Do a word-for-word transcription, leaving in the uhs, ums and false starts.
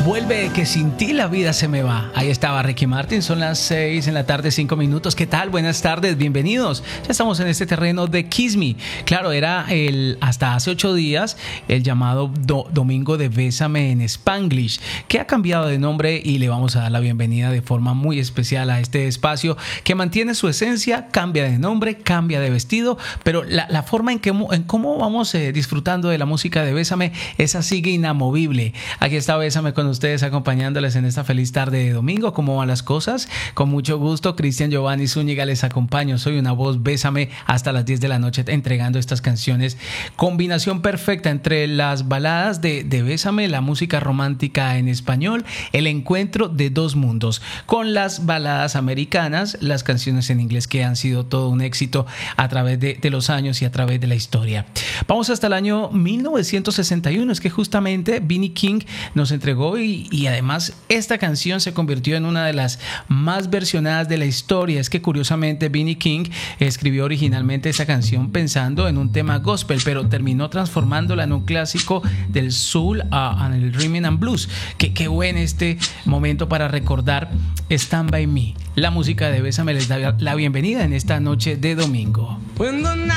Vuelve que sin ti la vida se me va. Ahí estaba Ricky Martin, son las seis en la tarde, cinco minutos. ¿Qué tal? Buenas tardes, bienvenidos. Ya estamos en este terreno de Kiss Me. Claro, era el hasta hace ocho días el llamado do, Domingo de Bésame en Spanglish, que ha cambiado de nombre y le vamos a dar la bienvenida de forma muy especial a este espacio que mantiene su esencia, cambia de nombre, cambia de vestido, pero la, la forma en, que, en cómo vamos eh, disfrutando de la música de Bésame, esa sigue inamovible. Aquí está Bésame con ustedes acompañándoles en esta feliz tarde de domingo. ¿Cómo van las cosas? Con mucho gusto, Cristian Giovanni Zúñiga les acompaño. Soy una voz. Bésame hasta las diez de la noche entregando estas canciones. Combinación perfecta entre las baladas de, de Bésame, la música romántica en español, el encuentro de dos mundos, con las baladas americanas, las canciones en inglés que han sido todo un éxito a través de, de los años y a través de la historia. Vamos hasta el año mil novecientos sesenta y uno. Es que justamente B. King nos entregó Y, y además esta canción se convirtió en una de las más versionadas de la historia. Es que curiosamente B. King escribió originalmente esa canción pensando en un tema gospel, pero terminó transformándola en un clásico del soul uh, en el rhythm and blues. Qué, qué buen este momento para recordar Stand By Me. La música de Bésame les da la bienvenida en esta noche de domingo.